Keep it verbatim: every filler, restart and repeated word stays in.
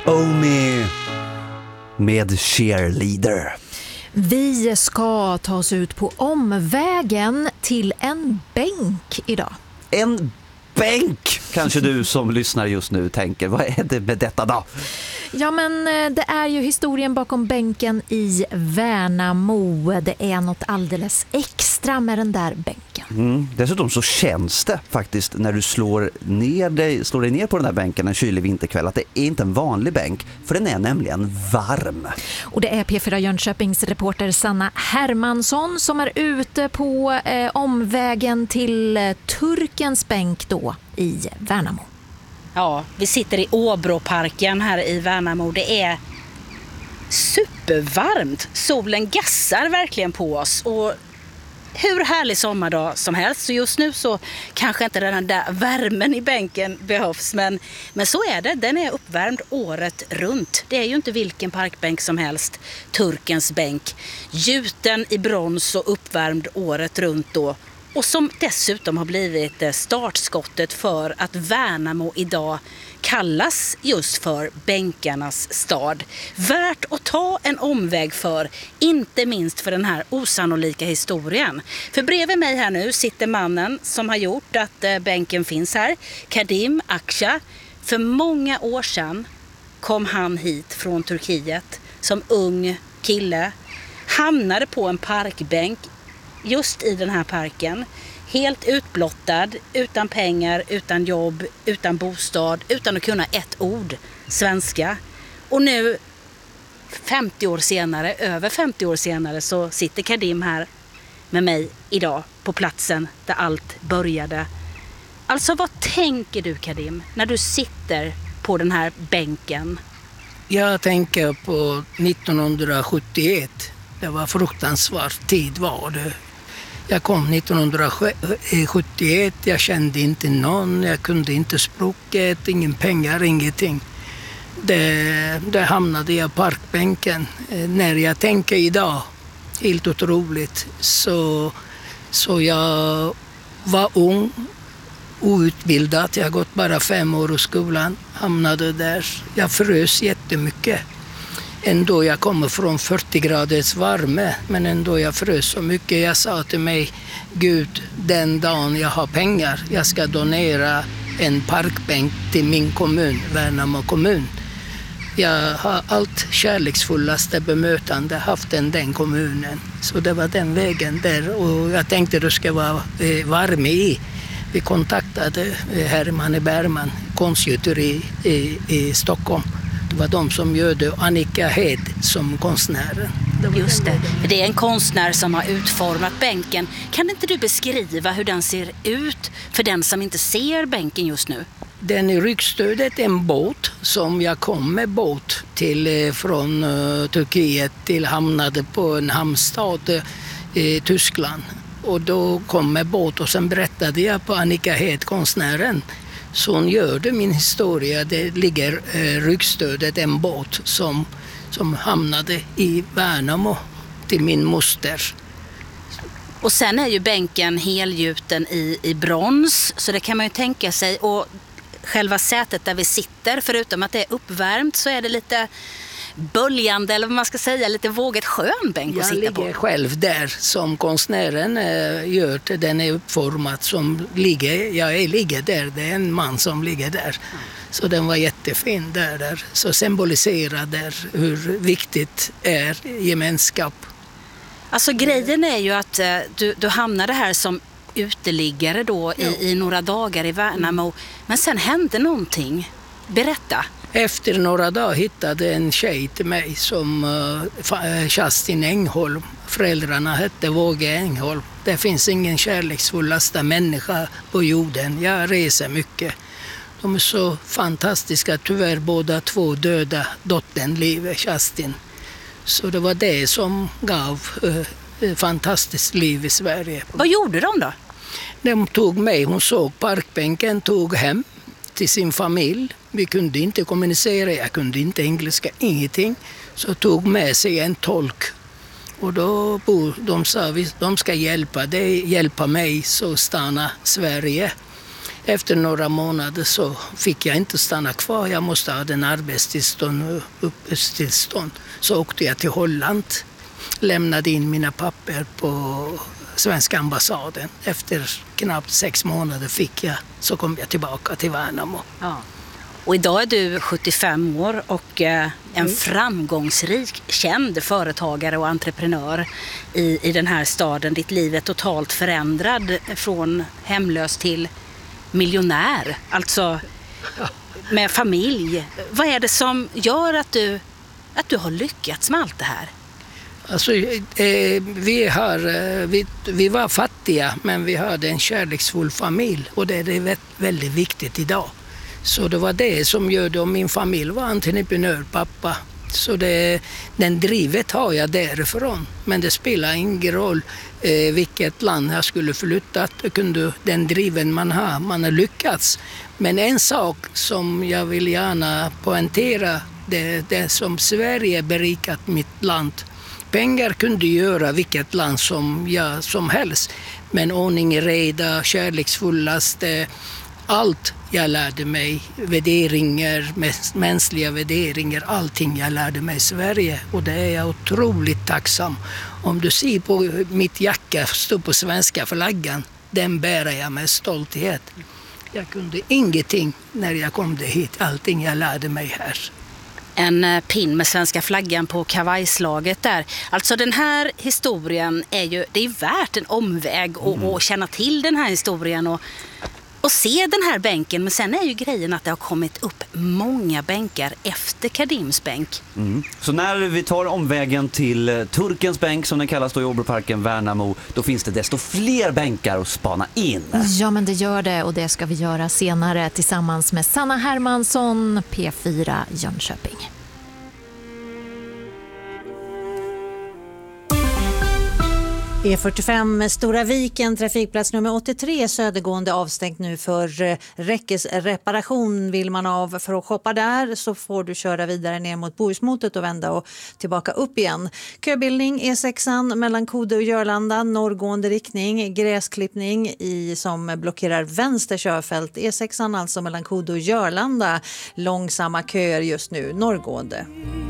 Omi med Cheerleader. Vi ska ta oss ut på omvägen till en bänk idag. En bänk, kanske du som lyssnar just nu tänker. Vad är det med detta då? Ja, men det är ju historien bakom bänken i Värnamo. Det är något alldeles extra med den där bänken. Mm. Dessutom så känns det faktiskt när du slår, ner dig, slår dig ner på den där bänken en kylig vinterkväll att det är inte en vanlig bänk, för den är nämligen varm. Och det är P fyra Jönköpings reporter Sanna Hermansson som är ute på eh, omvägen till eh, Turkens bänk då i Värnamo. Ja, vi sitter i Åbråparken här i Värnamo. Det är supervarmt. Solen gassar verkligen på oss. Och hur härlig sommardag som helst. Så just nu så kanske inte den där värmen i bänken behövs. Men, men så är det. Den är uppvärmd året runt. Det är ju inte vilken parkbänk som helst. Turkens bänk. Gjuten i brons och uppvärmd året runt då. Och som dessutom har blivit startskottet för att Värnamo idag kallas just för bänkarnas stad. Värt att ta en omväg för, inte minst för den här osannolika historien. För bredvid mig här nu sitter mannen som har gjort att bänken finns här, Kadim Akça. För många år sedan kom han hit från Turkiet som ung kille. Hamnade på en parkbänk just i den här parken, helt utblottad, utan pengar, utan jobb, utan bostad, utan att kunna ett ord svenska. Och nu, femtio år senare, över femtio år senare, så sitter Kadim här med mig idag på platsen där allt började. Alltså, vad tänker du, Kadim, när du sitter på den här bänken? Jag tänker på nittonhundrasjuttioett. Det var fruktansvärt tid var det. Jag kom nittonhundrasjuttioett, jag kände inte någon, jag kunde inte språket, ingen pengar, ingenting. Det, det hamnade jag på parkbänken. När jag tänker idag, helt otroligt, så, så jag var ung, outbildad, jag har gått bara fem år i skolan, hamnade där. Jag frös jättemycket. Ändå jag kommer från fyrtio graders värme, men ändå jag frös så mycket. Jag sa till mig, Gud, den dagen jag har pengar, jag ska donera en parkbänk till min kommun, Värnamo kommun. Jag har allt kärleksfullaste bemötande haft den, den kommunen. Så det var den vägen där, och jag tänkte det ska vara eh, varm i. Vi kontaktade eh, Herman Bergman, konstgjuteri i, i, i Stockholm. Det var de som gjorde Annika Hed som konstnären. Det Just det, det är en konstnär som har utformat bänken. Kan inte du beskriva hur den ser ut för den som inte ser bänken just nu? Den i ryggstödet är en båt som jag kom med båt till från uh, Turkiet till hamnade på en hamnstad i uh, Tyskland. Och då kom med båt och sen berättade jag på Annika Hed, konstnären. Så hon gör det min historia. Det ligger eh, ryggstödet, en båt som, som hamnade i Värnamo till min moster. Och sen är ju bänken helgjuten i, i brons, så det kan man ju tänka sig. Och själva sätet där vi sitter, förutom att det är uppvärmt, så är det lite böljande, eller vad man ska säga, lite våget skön bänk att sitta på. Jag ligger själv där som konstnären äh, gör det. Den är uppformad som ligger, jag ligger där, det är en man som ligger där. Mm. Så den var jättefin där, där. Så symboliserar där hur viktigt är gemenskap. Alltså grejen är ju att äh, du, du hamnade här som uteliggare då i, ja. i några dagar i Värnamo. Mm. Men sen hände någonting. Berätta. Efter några dagar hittade en tjej till mig som uh, Kerstin Engholm. Föräldrarna hette Våge Engholm. Det finns ingen kärleksfullaste människa på jorden. Jag reser mycket. De är så fantastiska. Tyvärr båda två döda dottern livet, Kerstin. Så det var det som gav uh, fantastiskt liv i Sverige. Vad gjorde de då? De tog mig, hon såg parkbänken, tog hem till sin familj. Vi kunde inte kommunicera, jag kunde inte engelska, ingenting. Så tog med sig en tolk. Och då de sa att de ska hjälpa dig, hjälpa mig så stanna Sverige. Efter några månader så fick jag inte stanna kvar. Jag måste ha den arbetstillstånd och uppehållstillstånd. Så åkte jag till Holland, lämnade in mina papper på svenska ambassaden. Efter knappt sex månader fick jag, så kom jag tillbaka till Värnamo. Ja. Och idag är du sjuttiofem år och eh, en framgångsrik, känd företagare och entreprenör i, i den här staden. Ditt liv är totalt förändrad från hemlös till miljonär, alltså med familj. Vad är det som gör att du, att du har lyckats med allt det här? Alltså, eh, vi, har, eh, vi, vi var fattiga, men vi hade en kärleksfull familj och det är väldigt viktigt idag. Så det var det som gjorde, och min familj var entreprenör, pappa. Så det, den drivet har jag därifrån. Men det spelar ingen roll eh, vilket land jag skulle flytta. Kunde den driven man har, man har lyckats. Men en sak som jag vill gärna poängtera, det, det som Sverige berikat mitt land. Pengar kunde göra vilket land som, ja, som helst. Men ordning, reda, kärleksfullaste, allt jag lärde mig, värderingar, mänskliga värderingar, allting jag lärde mig i Sverige. Och det är jag otroligt tacksam. Om du ser på mitt jacka, står på svenska flaggan, den bär jag med stolthet. Jag kunde ingenting när jag kom hit, allting jag lärde mig här. En pin med svenska flaggan på kavajslaget där. Alltså den här historien är ju, det är värt en omväg att mm. känna till den här historien och Och se den här bänken, men sen är ju grejen att det har kommit upp många bänkar efter Kadims bänk. Mm. Så när vi tar omvägen till Turkens bänk, som den kallas då i Åbroparken, Värnamo, då finns det desto fler bänkar att spana in. Ja, men det gör det, och det ska vi göra senare tillsammans med Sanna Hermansson, P fyra Jönköping. E fyrtiofem Stora Viken, trafikplats nummer åttiotre, södergående, avstängt nu för räckesreparation. Vill man av för att shoppa där så får du köra vidare ner mot Bohusmotet och vända och tillbaka upp igen. Köbildning E sexan mellan Kode och Jörlanda, norrgående riktning, gräsklippning i som blockerar vänster körfält. E sexan alltså mellan Kode och Jörlanda, långsamma köer just nu, norrgående.